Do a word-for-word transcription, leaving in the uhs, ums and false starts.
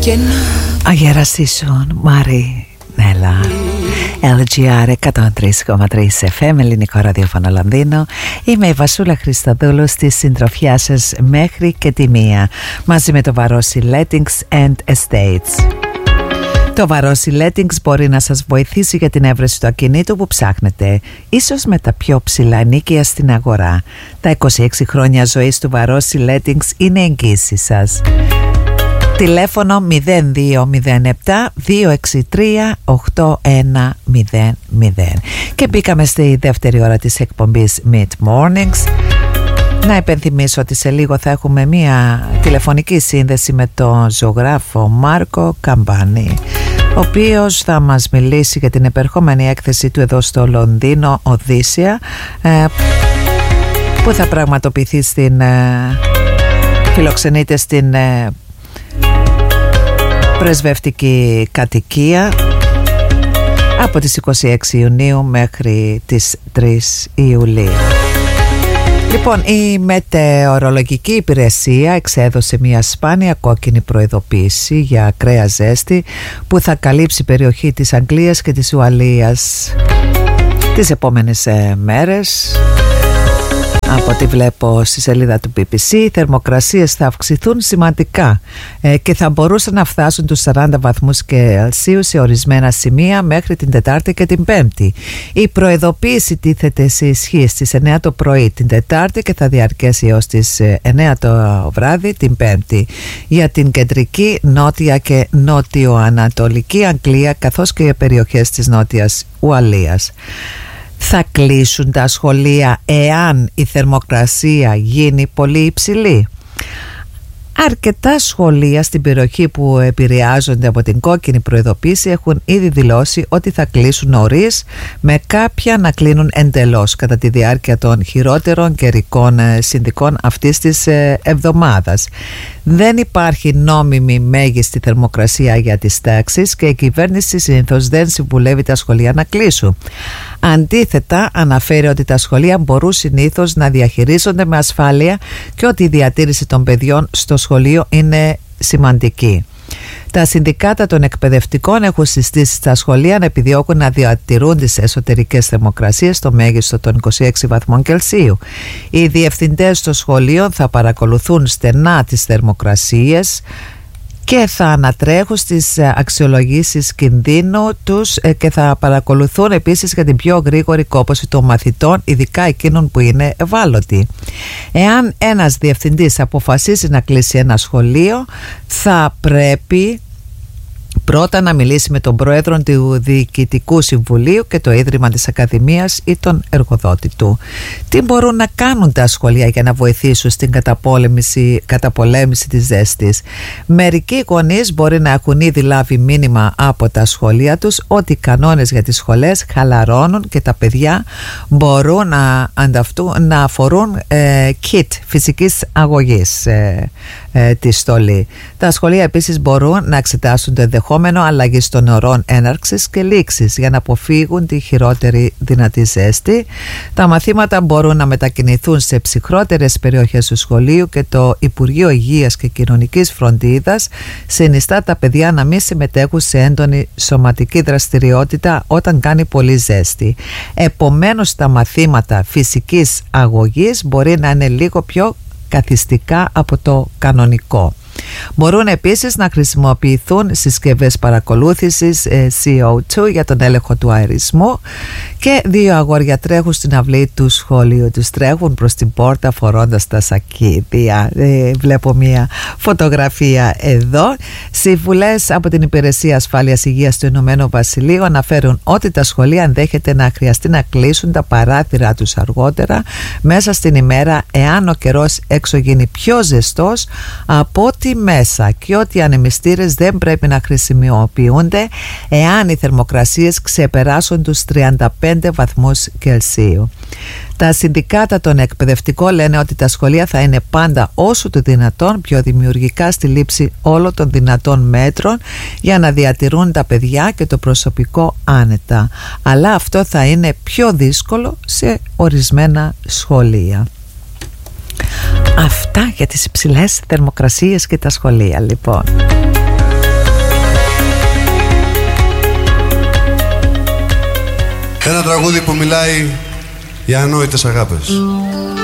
Αγεραστήσεων Μάρι Νέλα ελ τζι αρ εκατόν τρία κόμμα τρία εφ εμ, ελληνικό ραδιόφωνο Λονδίνο. Είμαι η Βασούλα Χριστοδούλου, στη συντροφιά σας μέχρι και τη μία, μαζί με το Βαρόσι Lettings and Estates. Το Βαρόσι Lettings μπορεί να σας βοηθήσει για την έβρεση του ακινήτου που ψάχνετε, ίσως με τα πιο ψηλά ενοίκια στην αγορά. Τα είκοσι έξι χρόνια ζωής του Βαρόσι Lettings είναι εγγύηση σας. Τηλέφωνο μηδέν δύο μηδέν επτά δύο έξι τρία οκτώ ένα μηδέν μηδέν. Και μπήκαμε στη δεύτερη ώρα της εκπομπής Mid Mornings. Να υπενθυμίσω ότι σε λίγο θα έχουμε μία τηλεφωνική σύνδεση με τον ζωγράφο Μάρκο Καμπάνη, ο οποίος θα μας μιλήσει για την επερχόμενη έκθεση του εδώ στο Λονδίνο, Οδύσσια, που θα πραγματοποιηθεί στην φιλοξενείται στην πρεσβευτική κατοικία από τις είκοσι έξι Ιουνίου μέχρι τις τρεις Ιουλίου. Λοιπόν, η μετεωρολογική υπηρεσία εξέδωσε μια σπάνια κόκκινη προειδοποίηση για ακραία ζέστη που θα καλύψει περιοχή της Αγγλίας και της Ουαλίας τις επόμενες ε, μέρες. Από ό,τι βλέπω στη σελίδα του μπι μπι σι, οι θερμοκρασίες θα αυξηθούν σημαντικά ε, και θα μπορούσαν να φτάσουν τους σαράντα βαθμούς Κελσίου σε ορισμένα σημεία μέχρι την Τετάρτη και την Πέμπτη. Η προειδοποίηση τίθεται σε ισχύ στις εννιά το πρωί την Τετάρτη και θα διαρκέσει έως τις εννιά το βράδυ την Πέμπτη για την κεντρική, νότια και νότιο-ανατολική Αγγλία, καθώς και για περιοχές της Νότιας Ουαλίας. Θα κλείσουν τα σχολεία εάν η θερμοκρασία γίνει πολύ υψηλή. Αρκετά σχολεία στην περιοχή που επηρεάζονται από την κόκκινη προειδοποίηση έχουν ήδη δηλώσει ότι θα κλείσουν νωρίς, με κάποια να κλείνουν εντελώς κατά τη διάρκεια των χειρότερων καιρικών συνθηκών αυτής της εβδομάδας. Δεν υπάρχει νόμιμη μέγιστη θερμοκρασία για τις τάξεις και η κυβέρνηση συνήθως δεν συμβουλεύει τα σχολεία να κλείσουν. Αντίθετα, αναφέρει ότι τα σχολεία μπορούν συνήθως να διαχειρίζονται με ασφάλεια και ότι η διατήρηση των παιδιών στο σχολείο είναι σημαντική. Τα συνδικάτα των εκπαιδευτικών έχουν συστήσει στα σχολεία να επιδιώκουν να διατηρούν τις εσωτερικές θερμοκρασίες στο μέγιστο των είκοσι έξι βαθμών Κελσίου. Οι διευθυντές των σχολείων θα παρακολουθούν στενά τις θερμοκρασίες και θα ανατρέχουν στις αξιολογήσεις κινδύνου τους και θα παρακολουθούν επίσης για την πιο γρήγορη κόπωση των μαθητών, ειδικά εκείνων που είναι ευάλωτοι. Εάν ένας διευθυντής αποφασίσει να κλείσει ένα σχολείο, θα πρέπει πρώτα να μιλήσει με τον πρόεδρο του Διοικητικού Συμβουλίου και το Ίδρυμα της Ακαδημίας ή τον εργοδότη του. Τι μπορούν να κάνουν τα σχολεία για να βοηθήσουν στην καταπολέμηση, καταπολέμηση της ζέστης? Μερικοί γονείς μπορεί να έχουν ήδη λάβει μήνυμα από τα σχολεία τους ότι οι κανόνες για τις σχολές χαλαρώνουν και τα παιδιά μπορούν να, ανταυτούν, να αφορούν ε, kit φυσικής αγωγής ε, ε, τη στολή. Τα σχολεία επίσης μπορούν να εξετάσουν το ενδεχόμενο αλλαγή των ωρών έναρξης και λήξης για να αποφύγουν τη χειρότερη δυνατή ζέστη. Τα μαθήματα μπορούν να μετακινηθούν σε ψυχρότερες περιοχές του σχολείου και το Υπουργείο Υγείας και Κοινωνικής Φροντίδας συνιστά τα παιδιά να μην συμμετέχουν σε έντονη σωματική δραστηριότητα όταν κάνει πολύ ζέστη. Επομένως, τα μαθήματα φυσικής αγωγής μπορεί να είναι λίγο πιο καθιστικά από το κανονικό. Μπορούν επίσης να χρησιμοποιηθούν συσκευές παρακολούθησης σι ο δύο για τον έλεγχο του αερισμού και δύο αγόρια τρέχουν στην αυλή του σχολείου τους. Τρέχουν προς την πόρτα φορώντας τα σακίδια. Ε, βλέπω μια φωτογραφία εδώ. Συμβουλές από την Υπηρεσία Ασφάλειας Υγείας του Ηνωμένου Βασιλείου αναφέρουν ότι τα σχολεία ενδέχεται να χρειαστεί να κλείσουν τα παράθυρα τους αργότερα μέσα στην ημέρα εάν ο καιρός έξω γίνει πιο ζεστός από ό,τι μέσα και ότι οι ανεμιστήρες δεν πρέπει να χρησιμοποιούνται εάν οι θερμοκρασίες ξεπεράσουν τους τριάντα πέντε βαθμούς Κελσίου. Τα συνδικάτα των εκπαιδευτικών λένε ότι τα σχολεία θα είναι πάντα όσο το δυνατόν πιο δημιουργικά στη λήψη όλων των δυνατών μέτρων για να διατηρούν τα παιδιά και το προσωπικό άνετα. Αλλά αυτό θα είναι πιο δύσκολο σε ορισμένα σχολεία. Αυτά για τις υψηλές θερμοκρασίες και τα σχολεία, λοιπόν. Ένα τραγούδι που μιλάει για ανόητες αγάπες.